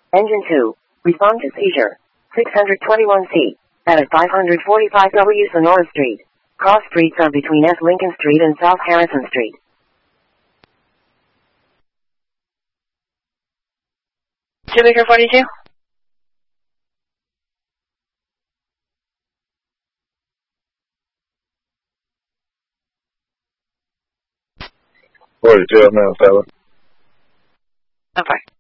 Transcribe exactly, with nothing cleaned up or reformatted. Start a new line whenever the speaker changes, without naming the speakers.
Engine two. Respond to seizure. six twenty-one C. At five forty-five W Sonora Street. Cross streets are between S. Lincoln Street and South Harrison Street. Shoemaker forty-two.
forty-two, I'm now seven.
Okay.